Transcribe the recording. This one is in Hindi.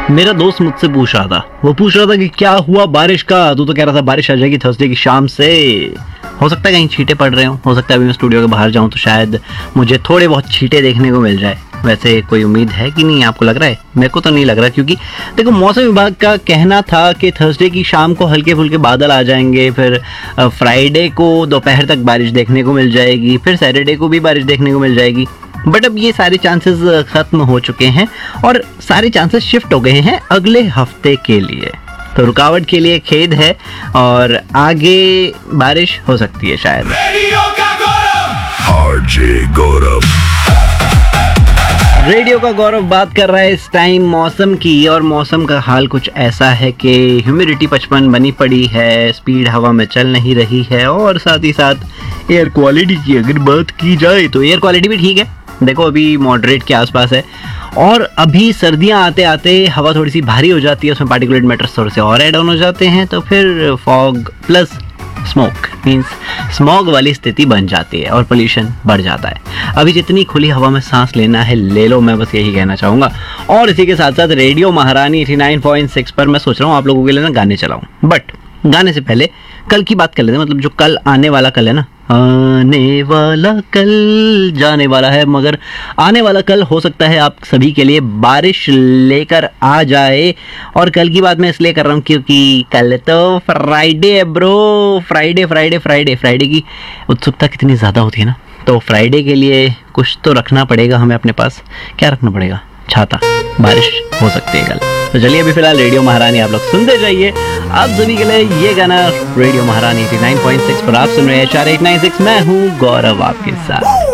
मेरा दोस्त मुझसे पूछ रहा था, वो पूछ रहा था कि क्या हुआ बारिश का। तू तो कह रहा था बारिश आ जाएगी थर्सडे की शाम से। हो सकता है कहीं छींटे पड़ रहे हो सकता है अभी मैं स्टूडियो के बाहर जाऊं तो शायद मुझे थोड़े बहुत छींटे देखने को मिल जाए। वैसे कोई उम्मीद है कि नहीं, आपको लग रहा है? मेरे को तो नहीं लग रहा, क्योंकि देखो मौसम विभाग का कहना था कि थर्सडे की शाम को हल्के फुल्के बादल आ जाएंगे, फिर फ्राइडे को दोपहर तक बारिश देखने को मिल जाएगी, फिर सैटरडे को भी बारिश देखने को मिल जाएगी। बट अब ये सारे चांसेस खत्म हो चुके हैं और सारे चांसेस शिफ्ट हो गए हैं अगले हफ्ते के लिए। तो रुकावट के लिए खेद है और आगे बारिश हो सकती है शायद। रेडियो का गौरव बात कर रहा है इस टाइम मौसम की, और मौसम का हाल कुछ ऐसा है कि ह्यूमिडिटी 55 बनी पड़ी है, स्पीड हवा में चल नहीं रही है, और साथ ही साथ एयर क्वालिटी की अगर बात की जाए तो एयर क्वालिटी भी ठीक है। देखो अभी मॉडरेट के आसपास है, और अभी सर्दियां आते आते हवा थोड़ी सी भारी हो जाती है, उसमें पार्टिकुलेट मैटर्स थोड़े से और ऐड ऑन हो जाते हैं, तो फिर fog plus smoke means smog वाली स्थिति बन जाती है और पोल्यूशन बढ़ जाता है। अभी जितनी खुली हवा में सांस लेना है ले लो, मैं बस यही कहना चाहूँगा। और इसी के साथ साथ रेडियो महारानी 89.6 पर मैं सोच रहा हूँ आप लोगों के लिए ना गाने चलाऊँ, बट गाने से पहले कल की बात कर लेते हैं। मतलब जो कल आने वाला कल है ना, आने वाला कल जाने वाला है, मगर आने वाला कल हो सकता है आप सभी के लिए बारिश लेकर आ जाए। और कल की बात मैं इसलिए कर रहा हूँ क्योंकि कल तो फ्राइडे है ब्रो। फ्राइडे की उत्सुकता कितनी ज़्यादा होती है ना, तो फ्राइडे के लिए कुछ तो रखना पड़ेगा हमें अपने पास। क्या रखना पड़ेगा? छाता। बारिश हो सकती है कल। तो चलिए अभी फिलहाल रेडियो महारानी आप लोग सुनते जाइए। आप सभी के लिए ये गाना रेडियो महारानी 89.6 पर आप सुन रहे हैं 4896। मैं हूँ गौरव आपके साथ।